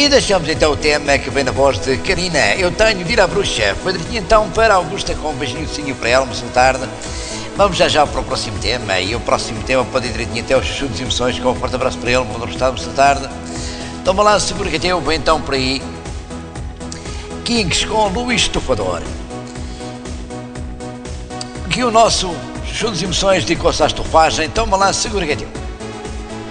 E deixamos então o tema que vem na voz de Karina. Eu tenho de ir à bruxa. Foi direitinho então para Augusta com um beijinho para ela, uma tarde. Vamos já para o próximo tema. E o próximo tema pode ir direitinho até aos Chuchu das Emoções. Com um forte abraço para ele, uma gostado, uma tarde. Toma lá, segura que eu vou então por aí. Kings com Luís Estufador. Que o nosso Chuchu das Emoções dedicou-se à estufagem. Toma lá, segura que eu.